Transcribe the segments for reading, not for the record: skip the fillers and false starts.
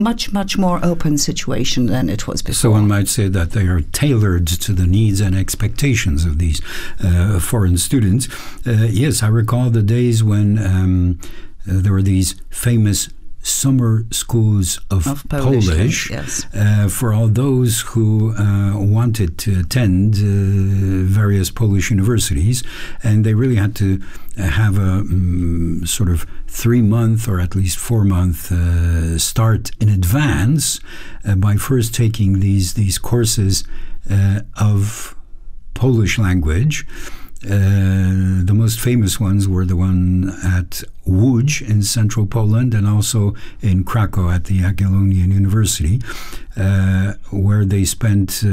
much more open situation than it was before. So one might say that they are tailored to the needs and expectations of these foreign students. Yes, I recall the days when there were these famous summer schools of Polish, yes. For all those who wanted to attend various Polish universities, and they really had to have a sort of 3-month or at least 4-month start in advance by first taking these courses of Polish language. The most famous ones were the one at Łódź in central Poland and also in Krakow at the Jagiellonian University, where they spent,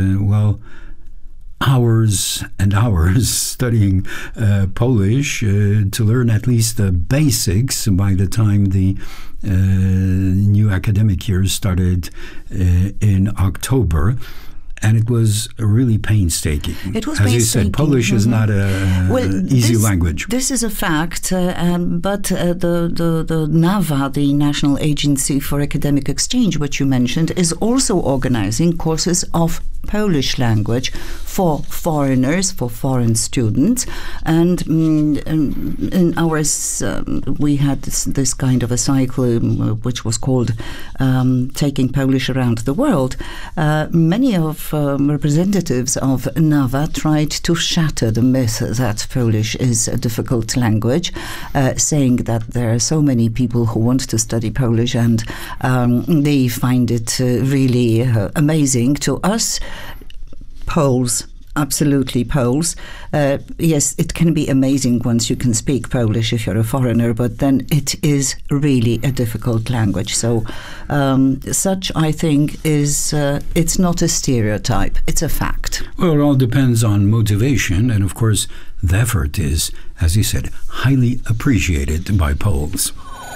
hours and hours studying Polish to learn at least the basics by the time the new academic year started in October. And it was really painstaking. It was As painstaking. you said, Polish is not an easy language. This is a fact, but the NAWA, the National Agency for Academic Exchange, which you mentioned, is also organizing courses of Polish language for foreigners, for foreign students. And in ours, we had this kind of a cycle which was called Taking Polish Around the World. Many of representatives of NAWA tried to shatter the myth that Polish is a difficult language, saying that there are so many people who want to study Polish and they find it really amazing. To us, Poles, absolutely Poles. Yes, it can be amazing once you can speak Polish if you're a foreigner, but then it is really a difficult language. So such, I think, is it's not a stereotype, it's a fact. Well, it all depends on motivation, and of course, the effort is, as you said, highly appreciated by Poles.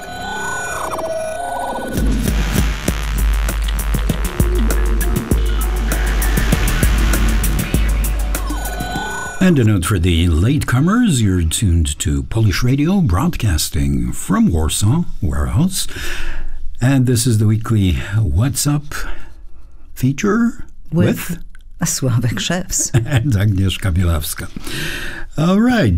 And a note for the latecomers, you're tuned to Polish Radio, broadcasting from Warsaw Warehouse. And this is the weekly What's Up feature with Sławek Szewc and Agnieszka Bielawska. All right.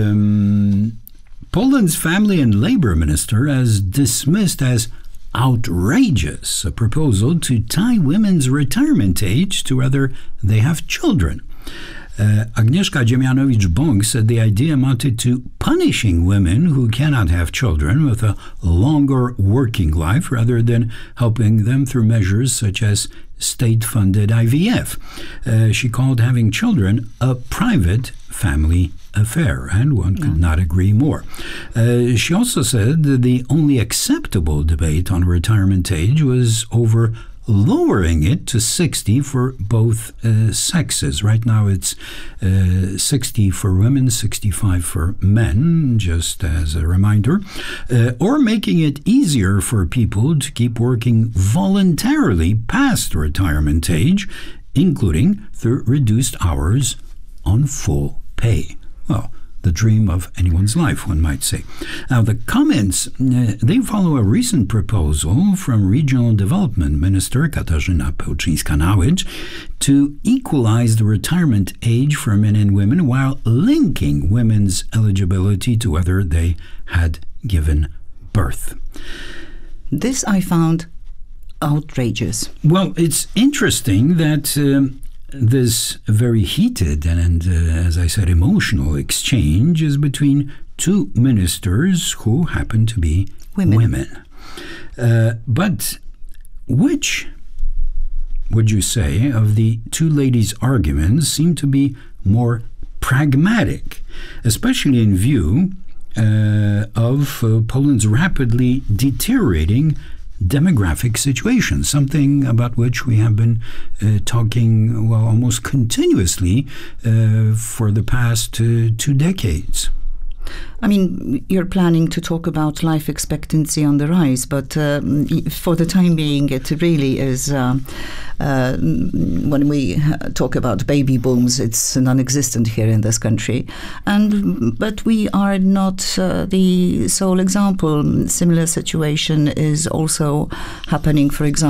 Poland's Family and Labor Minister has dismissed as outrageous a proposal to tie women's retirement age to whether they have children. Agnieszka Dziemianowicz-Bąk said the idea amounted to punishing women who cannot have children with a longer working life rather than helping them through measures such as state-funded IVF. She called having children a private family affair, and one could not agree more. She also said that the only acceptable debate on retirement age was over lowering it to 60 for both sexes. Right now it's 60 for women, 65 for men, just as a reminder, or making it easier for people to keep working voluntarily past retirement age, including through reduced hours on full pay. Well, the dream of anyone's life, one might say. Now, the comments, they follow a recent proposal from Regional Development Minister Katarzyna Pełczyńska-Nałęcz to equalize the retirement age for men and women while linking women's eligibility to whether they had given birth. This I found outrageous. Well, it's interesting that this very heated and as I said, emotional exchange is between two ministers who happen to be women. But which, would you say, of the two ladies' arguments seem to be more pragmatic, especially in view of Poland's rapidly deteriorating demographic situation, something about which we have been talking, well, almost continuously for the past 2 decades? I mean, you're planning to talk about life expectancy on the rise, but for the time being, it really is, when we talk about baby booms, it's non-existent here in this country. But we are not the sole example. Similar situation is also happening, for example,